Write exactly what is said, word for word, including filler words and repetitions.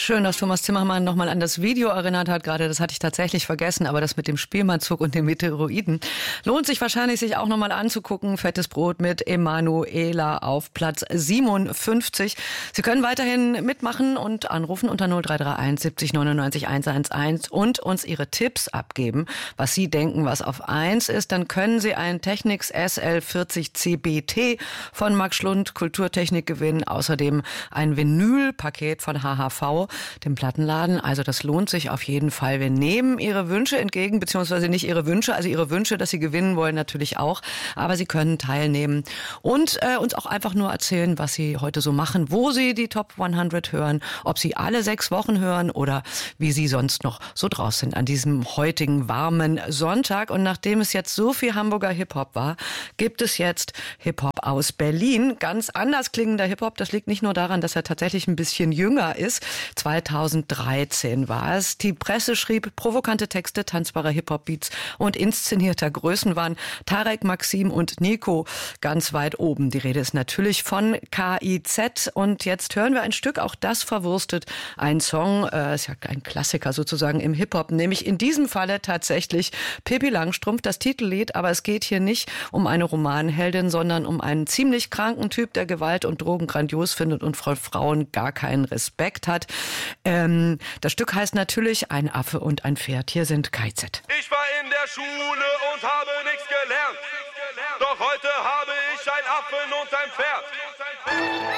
Schön, dass Thomas Zimmermann nochmal an das Video erinnert hat. Gerade das hatte ich tatsächlich vergessen, aber das mit dem Spielmannzug und den Meteoroiden lohnt sich wahrscheinlich, sich auch nochmal anzugucken. Fettes Brot mit Emanuela auf Platz siebenundfünfzig. Sie können weiterhin mitmachen und anrufen unter null drei drei eins siebzig neunundneunzig hundertzehn und uns Ihre Tipps abgeben, was Sie denken, was auf eins ist. Dann können Sie ein Technics S L vierzig C B T von Max Schlund Kulturtechnik gewinnen. Außerdem ein Vinylpaket von H H V, dem Plattenladen. Also das lohnt sich auf jeden Fall. Wir nehmen Ihre Wünsche entgegen, beziehungsweise nicht Ihre Wünsche, also Ihre Wünsche, dass Sie gewinnen wollen, natürlich auch. Aber Sie können teilnehmen und äh, uns auch einfach nur erzählen, was Sie heute so machen, wo Sie die Top hundert hören, ob Sie alle sechs Wochen hören oder wie Sie sonst noch so draus sind an diesem heutigen warmen Sonntag. Und nachdem es jetzt so viel Hamburger Hip-Hop war, gibt es jetzt Hip-Hop aus Berlin. Ganz anders klingender Hip-Hop. Das liegt nicht nur daran, dass er tatsächlich ein bisschen jünger ist. zweitausenddreizehn war es. Die Presse schrieb provokante Texte, tanzbare Hip-Hop-Beats und inszenierter Größenwahn. Tarek, Maxim und Nico ganz weit oben. Die Rede ist natürlich von K I Z. Und jetzt hören wir ein Stück, auch das verwurstet. Ein Song, äh, ist ja ein Klassiker sozusagen im Hip-Hop, nämlich in diesem Falle tatsächlich Pippi Langstrumpf, das Titellied. Aber es geht hier nicht um eine Romanheldin, sondern um einen ziemlich kranken Typ, der Gewalt und Drogen grandios findet und vor Frauen gar keinen Respekt hat. Ähm, das Stück heißt natürlich Ein Affe und ein Pferd. Hier sind K I Z. Ich war in der Schule und habe nichts gelernt. Doch heute habe ich ein Affen und ein Pferd.